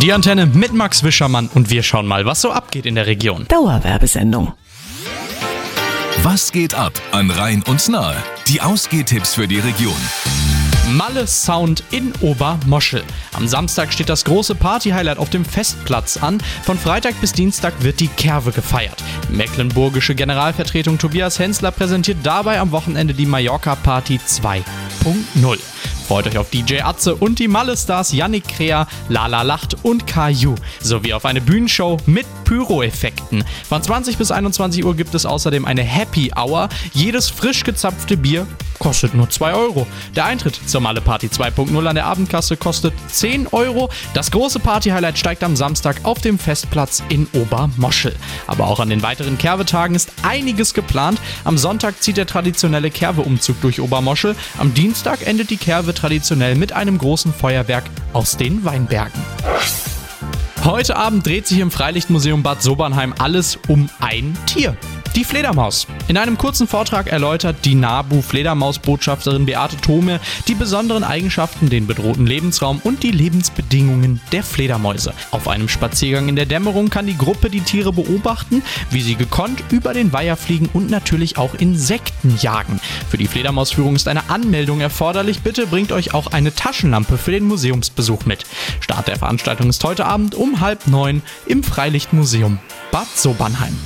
Die Antenne mit Max Wischermann und wir schauen mal, was so abgeht in der Region. Dauerwerbesendung. Was geht ab an Rhein und Nahe? Die Ausgehtipps für die Region. Malle Sound in Obermoschel. Am Samstag steht das große Party-Highlight auf dem Festplatz an. Von Freitag bis Dienstag wird die Kerwe gefeiert. Die mecklenburgische Generalvertretung Tobias Hensler präsentiert dabei am Wochenende die Mallorca-Party 2.0. Freut euch auf DJ Atze und die Malle-Stars Yannick Krea, Lala Lacht und Caillou, sowie auf eine Bühnenshow mit Pyro-Effekten. Von 20 bis 21 Uhr gibt es außerdem eine Happy Hour. Jedes frisch gezapfte Bier kostet nur 2 Euro. Der Eintritt zur Malle Party 2.0 an der Abendkasse kostet 10 Euro. Das große Party-Highlight steigt am Samstag auf dem Festplatz in Obermoschel. Aber auch an den weiteren Kerwe-Tagen ist einiges geplant. Am Sonntag zieht der traditionelle Kerwe-Umzug durch Obermoschel. Am Dienstag endet die Kerwe traditionell mit einem großen Feuerwerk aus den Weinbergen. Heute Abend dreht sich im Freilichtmuseum Bad Sobernheim alles um ein Tier. Die Fledermaus. In einem kurzen Vortrag erläutert die NABU-Fledermaus-Botschafterin Beate Thome die besonderen Eigenschaften, den bedrohten Lebensraum und die Lebensbedingungen der Fledermäuse. Auf einem Spaziergang in der Dämmerung kann die Gruppe die Tiere beobachten, wie sie gekonnt über den Weiher fliegen und natürlich auch Insekten jagen. Für die Fledermausführung ist eine Anmeldung erforderlich. Bitte bringt euch auch eine Taschenlampe für den Museumsbesuch mit. Start der Veranstaltung ist heute Abend um 8:30 im Freilichtmuseum Bad Sobernheim.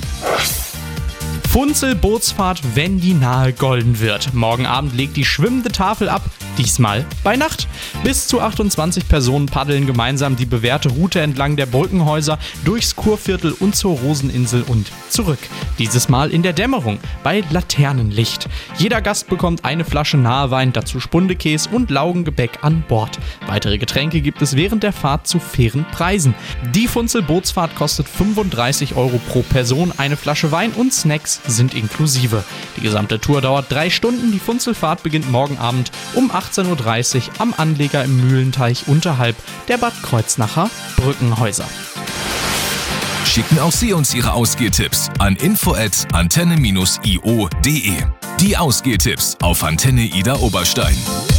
Funzel-Bootsfahrt, wenn die Nahe golden wird. Morgen Abend legt die schwimmende Tafel ab, diesmal bei Nacht. Bis zu 28 Personen paddeln gemeinsam die bewährte Route entlang der Brückenhäuser durchs Kurviertel und zur Roseninsel und zurück. Dieses Mal in der Dämmerung bei Laternenlicht. Jeder Gast bekommt eine Flasche Nahewein, dazu Spundekäse und Laugengebäck an Bord. Weitere Getränke gibt es während der Fahrt zu fairen Preisen. Die Funzel-Bootsfahrt kostet 35 Euro pro Person, eine Flasche Wein und Snacks sind inklusive. Die gesamte Tour dauert 3 Stunden. Die Funzelfahrt beginnt morgen Abend um 18:30 Uhr am Anleger im Mühlenteich unterhalb der Bad Kreuznacher Brückenhäuser. Schicken auch Sie uns Ihre Ausgehtipps an info@antenne-io.de. Die Ausgehtipps auf Antenne Ida Oberstein.